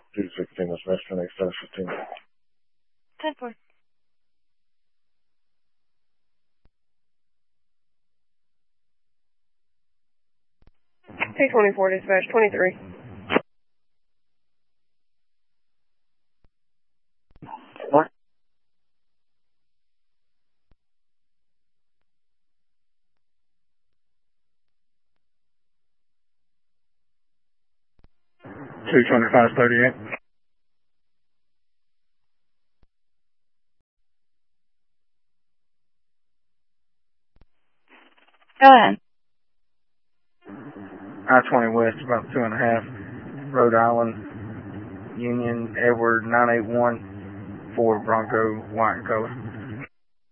216 was Western Express 15. 10-4. T-24 dispatch 23. What? $225.38. Go ahead. I-20 West, about 2.5. Rhode Island, Union, Edward 981, Ford Bronco, white and color.